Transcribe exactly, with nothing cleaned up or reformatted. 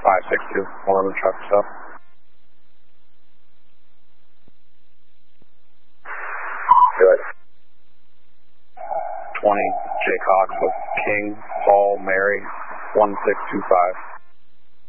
five six two, eleven truck stop. Good. twenty, Jake Hawks with King, Paul, Mary, one six two five.